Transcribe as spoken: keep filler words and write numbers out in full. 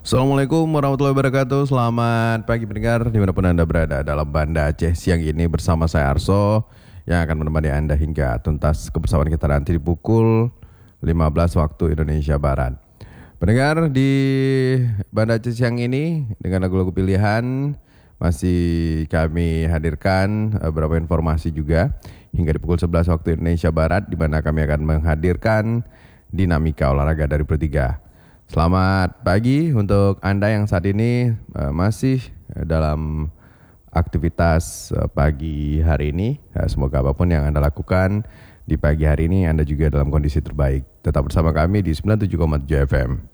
Assalamualaikum warahmatullahi wabarakatuh. Selamat pagi pendengar dimanapun Anda berada dalam Banda Aceh siang ini bersama saya Arso yang akan menemani Anda hingga tuntas kebersamaan kita nanti di pukul lima belas waktu Indonesia Barat. Pendengar di Banda Aceh siang ini dengan lagu-lagu pilihan masih kami hadirkan beberapa informasi juga hingga di pukul sebelas waktu Indonesia Barat di mana kami akan menghadirkan dinamika olahraga dari Pertiga. Selamat pagi untuk Anda yang saat ini uh, masih dalam aktivitas uh, pagi hari ini. Uh, semoga apapun yang Anda lakukan di pagi hari ini Anda juga dalam kondisi terbaik. Tetap bersama kami di sembilan puluh tujuh koma tujuh F M.